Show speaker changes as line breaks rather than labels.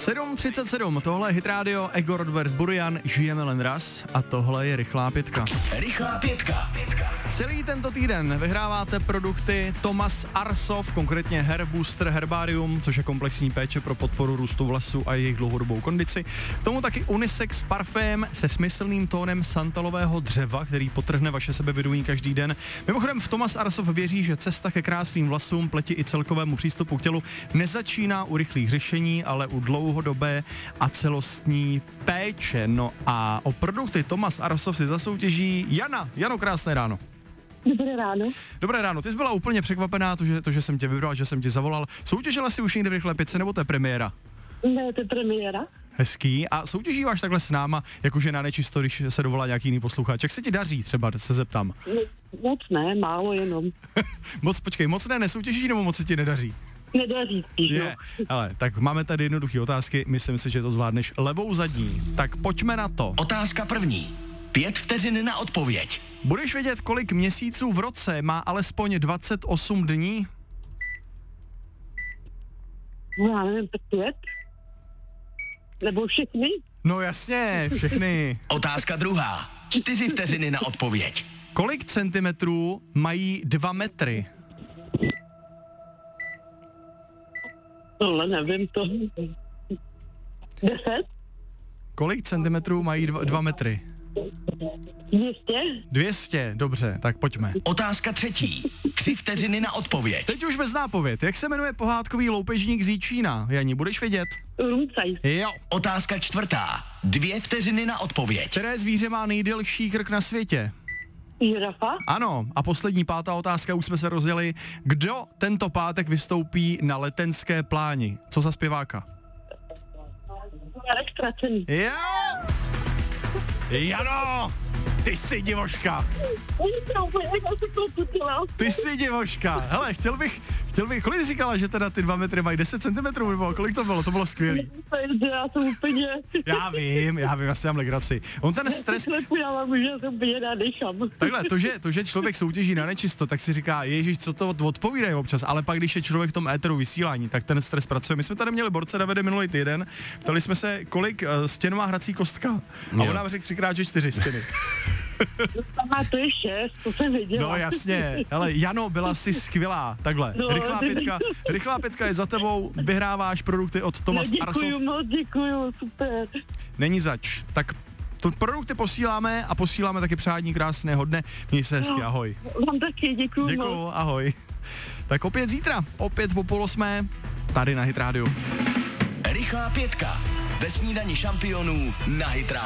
7:37, tohle je Hit Radio, Ego Robert Burian, žijeme len raz a tohle je Rychlá pětka.
Rychlá pětka.
Celý tento týden vyhráváte produkty Thomas Arsov, konkrétně Hair Booster Herbarium, což je komplexní péče pro podporu růstu vlasů a jejich dlouhodobou kondici. K tomu taky unisex parfém se smyslným tónem santalového dřeva, který podtrhne vaše sebevědomí každý den. Mimochodem v Thomas Arsov věří, že cesta ke krásným vlasům, pleti i celkovému přístupu k tělu nezačíná u rychlých řešení, ale u dlouhodobé a celostní péče. No a o produkty Thomas Arsov si zasoutěží Jana. Jano, krásné ráno.
Dobré ráno.
Dobré ráno, ty jsi byla úplně překvapená, že jsem tě vybral, že jsem tě zavolal. Soutěžila jsi už někde v Rychlé pětce, nebo to je premiéra?
Ne, to je premiéra.
Hezký. A soutěžíváš takhle s náma, jakože na nečisto, když se dovolá nějaký jiný posluchač. Jak se ti daří třeba, se zeptám?
Moc ne, málo jenom.
Moc nesoutěžíš, nebo moc se ti nedaří?
Nedaří spíš,
Je, ale tak máme tady jednoduché otázky, myslím si, že to zvládneš levou zadní. Tak pojďme na to.
Otázka první. 5 vteřin na odpověď.
Budeš vědět, kolik měsíců v roce má alespoň 28 dní?
Já nevím, 5? Nebo všechny?
No jasně, všechny.
Otázka druhá. 4 vteřiny na odpověď.
Kolik centimetrů mají 2 metry?
Tohle nevím, to... 10?
Kolik centimetrů mají 2 metry?
200?
200, dobře, tak pojďme.
Otázka třetí. 3 vteřiny na odpověď.
Teď už bez nápověd. Jak se jmenuje pohádkový loupežník z Jíčína? Jani, budeš vědět?
Rumcaj.
Jo.
Otázka čtvrtá. 2 vteřiny na odpověď.
Které zvíře má nejdelší krk na světě?
Žirafa?
Ano, a poslední pátá otázka, už jsme se rozjeli. Kdo tento pátek vystoupí na Letenské pláni? Co za zpěváka?
Jarek Ztracený.
Jo! Jano! Ty jsi divoška! Ty jsi divoška! Hele, chtěl bych, kolik jsi říkala, že teda ty 2 metry mají 10 cm, nebo kolik to bylo? To bylo skvělý.
Já jsem úplně...
Já vím, já si mám legraci. On ten stres...
Já vám už, já jsem úplně nadechám.
Takhle, to, že člověk soutěží na nečisto, tak si říká, ježiš, co to odpovídají občas, ale pak, když je člověk v tom éteru vysílání, tak ten stres pracuje. My jsme tady měli borce Davide minulý týden, ptali jsme se, kolik stěn má hrací kostka. A on nám řekl 3x, že 4 stěny.
A to je 6, to jsem viděla.
No jasně, ale Jano, byla jsi skvělá, takhle,
no,
rychlá pětka je za tebou, vyhráváš produkty od Thomas Arsov.
Děkuju, super.
Není zač, tak produkty posíláme a posíláme taky přání krásného dne, měj se hezky, ahoj.
Vám taky, děkuju.
Děkuju, ahoj. Tak opět zítra, opět po 7:30, tady na Hit Radio.
Rychlá pětka. Ve snídani šampionů na Hit Radio.